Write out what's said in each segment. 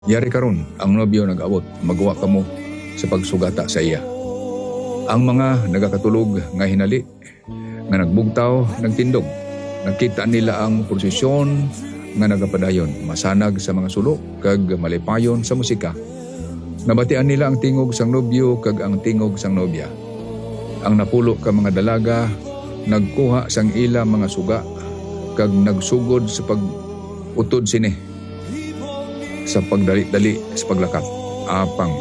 Yari karon ang nobyo nag-abot, magawa kamo sa pagsugata sa iya. Ang mga nagakatulog nga hinali, nga nagbugtaw, nagtindog, nakita nila ang prosesyon nga nagapadayon, masanag sa mga sulo, kag malipayon sa musika. Nabatian nila ang tingog sang nobyo kag ang tingog sang nobya. Ang napulo ka mga dalaga, nagkuha sang ila mga suga, kag nagsugod sa pag-utod sini, sa pagdali-dali sa paglakap. Apang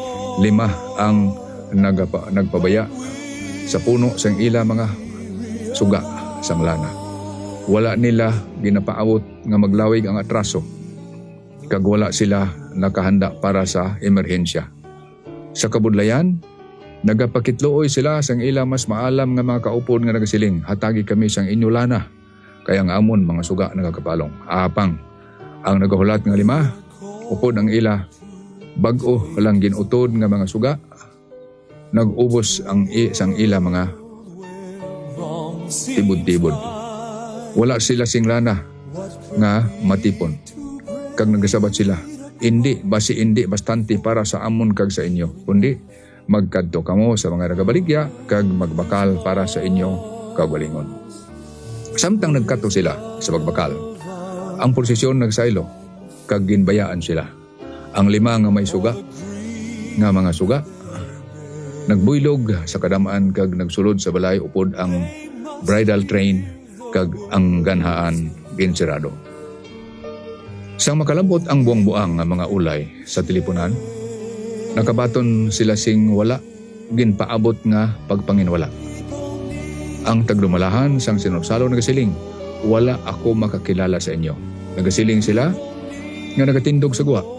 5 ang nagpabaya sa puno sang ila mga suga sang lana. Wala nila ginapaabot nga maglawig ang atraso, kag wala sila nakahanda para sa emerhensya. Sa kabudlayan, nagapakitluoy sila sang ila mas maalam nga mga kaupod nga nagasiling, hatagi kami sang inyo lana, kaya nga amon mga suga nagakapalong. Apang ang nagahulat nga 5, upod ang ila, bag-o lang ginutod nga mga suga, nag-ubos ang sang ila mga tibod-tibod. Wala sila singlana nga matipon. Kag nagasabat sila, hindi bastante para sa amon kag sa inyo, kundi magkadto kamo sa mga nagabaligya kag magbakal para sa inyo kaugalingon. Samtang nagkadto sila sa pagbakal, ang prosesyon nagsaylo kag ginbayaan sila. Ang 5 nga may suga nga mga suga nagbuylog sa kadamaan kag nagsulod sa balay upod ang bridal train kag ang ganhaan ginsirado. Sang makalambot ang buang-buang nga mga ulay sa teleponan, nakabaton sila sing wala ginpaabot nga pagpanginwala. Ang tagdumalahan sang sinursalo nagasiling, wala ako makakilala sa inyo. Nagasiling sila nga nagatindog sa guwa,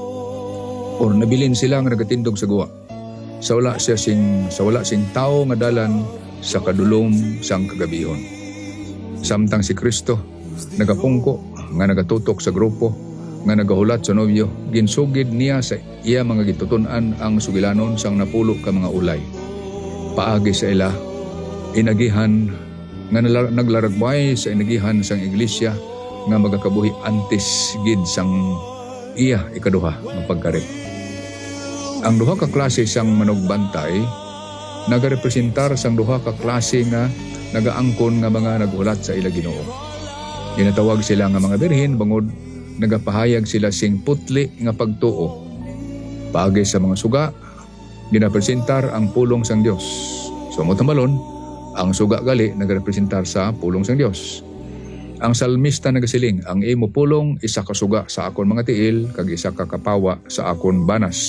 or nabilin sila nga nagatindog sa guwa. Sa wala sing tao nga dalan sa kadulom sang kagabihon. Samtang si Kristo nagapungko nga nagatutok sa grupo nga nagahulat sa nobyo, ginsugid niya sa iya mga gitutunan ang sugilanon sang napulo ka mga ulay. Paagi sa ila, inagihan nga naglaragbay sa inagihan sang iglesia nga magakabuhi antes gid sang iya ikaduha nga pagkarit. Ang duha ka klase sang manugbantay nagarepresentar sang duha ka klase nga nagaangkon nga mga naghulat sa ila Ginoo. Ginatawag sila nga mga birhen bangod nagapahayag sila sing putli nga pagtuo. Paagi sa mga suga, ginapresentar ang pulong sang Dios. Sumot malon, ang suga gali nagarepresentar sa pulong sang Dios. Ang salmista nagasiling, ang imo pulong isa ka suga sa akon mga tiil kag isa ka kapawa sa akon banas.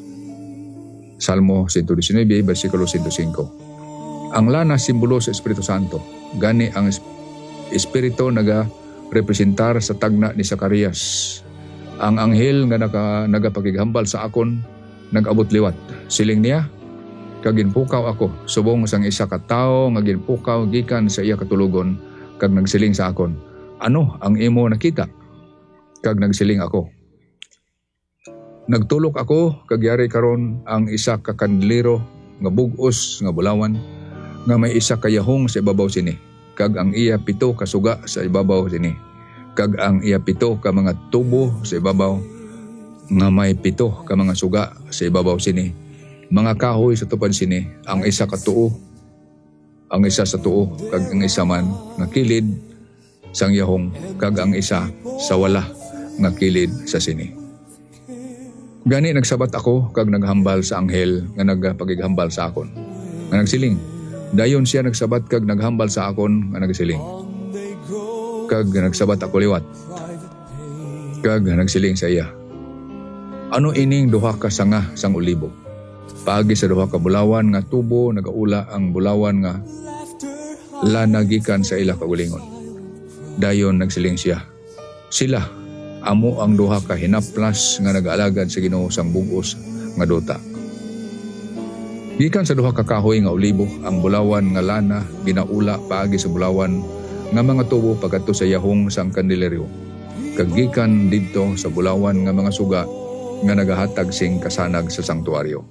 Salmo 119 versikulo 105. Ang lana simbolo sa Espiritu Santo. Gani ang Espiritu nagarepresentar sa tagna ni Zacarias. Ang anghel nga nagapakighambal sa akon nag-abot liwat. Siling niya, kag ginpukaw ako subong sang isa ka tawo nga ginpukaw gikan sa iya katulugon, kag nagsiling sa akon, ano ang imo nakita? Kag nagsiling ako, nagtulok ako kag yari karon ang isa ka kandilero nga bug-os nga bulawan nga may isa ka yahong sa ibabaw sini, kag ang iya 7 ka suga sa ibabaw sini, kag ang iya 7 ka mga tubo sa ibabaw nga may 7 ka mga suga sa ibabaw sini, mga kahoy sa tupad sini, ang isa ka tuo, ang isa sa tuo kag ang isa man nga kilid sang yahong, kag ang isa sa wala nga kilid sa sini. Gani nagsabat ako kag naghambal sa anghel nga nagapagighambal sa akon, nga nagsiling, dayon siya nagsabat kag naghambal sa akon nga nagsiling, kag nagsabat ako liwat, kag nagsiling sa iya, ano ining duha ka sanga sang ulibo? Paagi sa duha ka bulawan nga tubo nagaula ang bulawan nga lanagikan sa ila kagulingon. Dayon nagsiling siya, sila amo ang duha ka hinaplas nga nag-alagad sa Ginoo sang bug-os nga duta. Gikan sa duha ka kahoy nga olibo, ang bulawan nga lana ginaula paagi sa bulawan nga mga tubo pagadto sa yahong sang kandileryo. Kag gikan didto sa bulawan nga mga suga nga nagahatag sing kasanag sa sanktuaryo.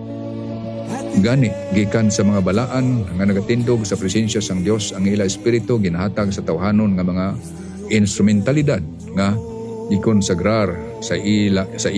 Gani gikan sa mga balaan nga nagatindog sa presensya sang Dios ang ila espiritu ginahatag sa tawhanon nga mga instrumentalidad nga gikonsagrar sa